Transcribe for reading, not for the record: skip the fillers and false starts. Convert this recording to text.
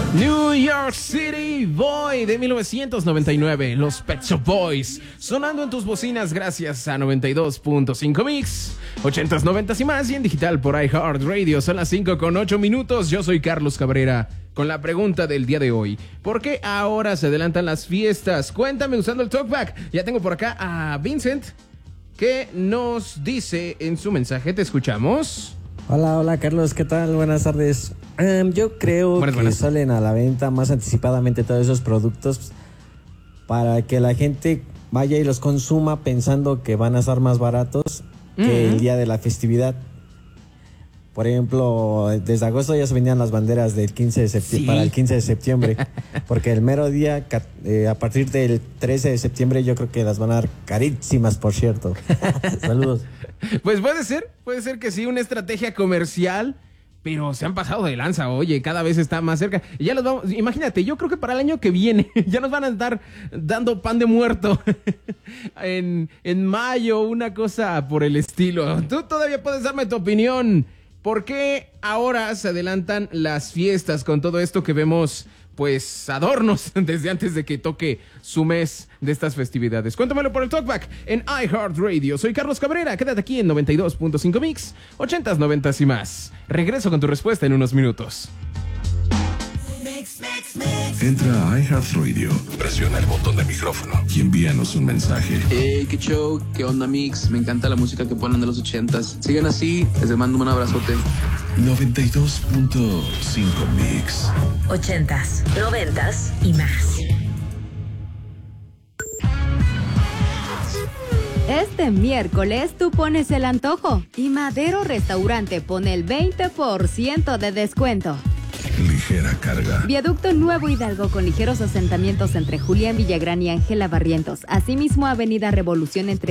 New York City Boy de 1999, los Pet Shop Boys, sonando en tus bocinas gracias a 92.5 Mix, 80s, 90s y más, y en digital por iHeartRadio. Son las 5:08. Yo soy Carlos Cabrera con la pregunta del día de hoy: ¿por qué ahora se adelantan las fiestas? Cuéntame usando el Talkback. Ya tengo por acá a Vincent, que nos dice en su mensaje. Te escuchamos. Hola Carlos, ¿qué tal? Buenas tardes. Yo creo que salen a la venta más anticipadamente todos esos productos para que la gente vaya y los consuma pensando que van a estar más baratos que el día de la festividad. Por ejemplo, desde agosto ya se vendían las banderas del 15 de septiembre, para el 15 de septiembre, porque el mero día, a partir del 13 de septiembre, yo creo que las van a dar carísimas, por cierto. Saludos. Pues puede ser que sí, una estrategia comercial, pero se han pasado de lanza. Oye, cada vez está más cerca. Y ya los vamos, imagínate, yo creo que para el año que viene ya nos van a estar dando pan de muerto en mayo, una cosa por el estilo. Tú todavía puedes darme tu opinión. ¿Por qué ahora se adelantan las fiestas con todo esto que vemos, pues, adornos desde antes de que toque su mes de estas festividades? Cuéntamelo por el Talkback en iHeartRadio. Soy Carlos Cabrera, quédate aquí en 92.5 Mix, 80s, 90s y más. Regreso con tu respuesta en unos minutos. Entra a iHeartRadio, presiona el botón de micrófono y envíanos un mensaje. Hey, qué show, qué onda Mix, me encanta la música que ponen de los 80s. Sigan así, les mando un abrazote. 92.5 Mix. 80s, 90s y más. Este miércoles tú pones el antojo y Madero Restaurante pone el 20% de descuento. Ligera carga. Viaducto Nuevo Hidalgo con ligeros asentamientos entre Julián Villagrán y Ángela Barrientos. Asimismo, Avenida Revolución entre